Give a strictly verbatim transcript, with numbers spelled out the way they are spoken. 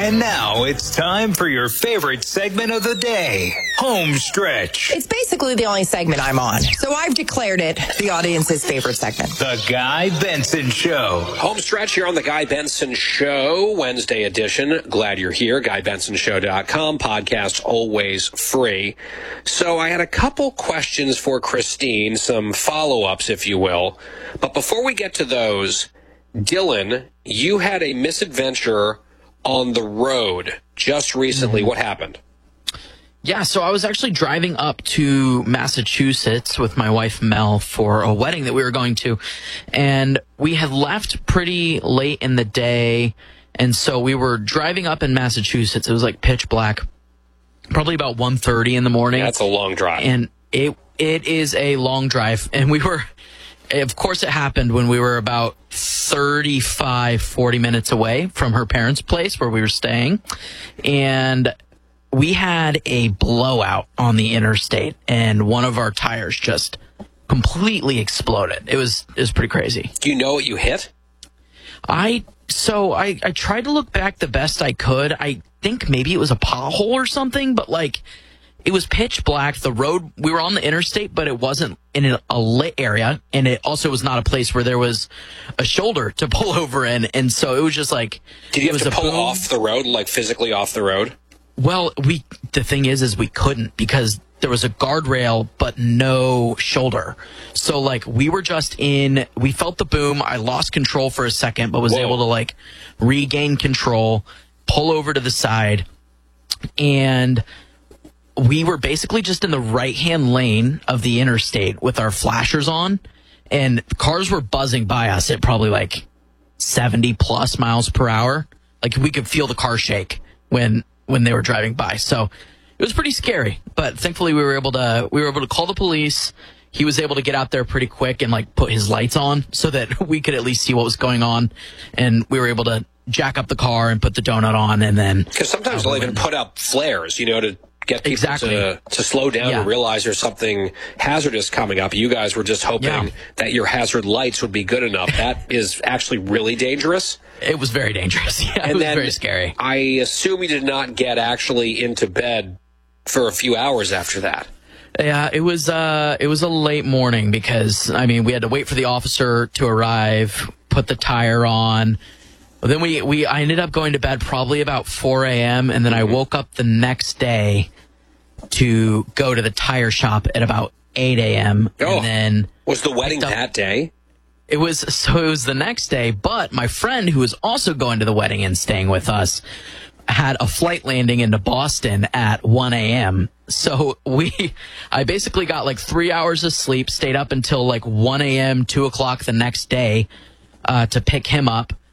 And now it's time for your favorite segment of the day, Home Stretch. It's basically the only segment I'm on, so I've declared it the audience's favorite segment. The Guy Benson Show. Home Stretch here on The Guy Benson Show, Wednesday edition. Glad you're here. guy benson show dot com. Podcast always free. So I had a couple questions for Christine, some follow-ups, if you will. But before we get to those, Dylan, you had a misadventure on the road just recently. What happened? Yeah, so I was actually driving up to Massachusetts with my wife Mel for a wedding that we were going to, and we had left pretty late in the day, and so we were driving up in Massachusetts. It was like pitch black, probably about one thirty in the morning. That's a long drive. And it it is a long drive, and we were, of course it happened when we were about thirty-five, forty minutes away from her parents' place where we were staying, and we had a blowout on the interstate, and one of our tires just completely exploded. It was it was pretty crazy. Do you know what you hit? I so I, I tried to look back the best I could. I think maybe it was a pothole or something, but like it was pitch black. The road, we were on the interstate, but it wasn't in a, a lit area, and it also was not a place where there was a shoulder to pull over in, and so it was just like Did you it have was to a pull boom. off the road, like physically off the road? Well, we the thing is, is we couldn't because there was a guardrail but no shoulder. So like we were just in, we felt the boom. I lost control for a second, but was Whoa. able to like regain control, pull over to the side, and we were basically just in the right-hand lane of the interstate with our flashers on, and cars were buzzing by us at probably like seventy plus miles per hour. Like we could feel the car shake when when they were driving by. So it was pretty scary, but thankfully we were able to we were able to call the police. He was able to get out there pretty quick and like put his lights on so that we could at least see what was going on, and we were able to jack up the car and put the donut on, and then Because sometimes they'll even put up flares, you know, to get people Exactly. to, to slow down Yeah. and realize there's something hazardous coming up. You guys were just hoping Yeah. that your hazard lights would be good enough. That is actually really dangerous. it was very dangerous. Yeah, And it was then very scary. I assume you did not get actually into bed for a few hours after that. Yeah, it was uh, it was a late morning because I mean we had to wait for the officer to arrive, put the tire on. Then we, we I ended up going to bed probably about four a.m. and then I woke up the next day to go to the tire shop at about eight a.m. Oh. And then Was the wedding picked up- that day? it was so it was the next day. But my friend who was also going to the wedding and staying with us had a flight landing into Boston at one a.m. So we, I basically got like three hours of sleep, stayed up until like one a.m., two o'clock the next day uh, to pick him up.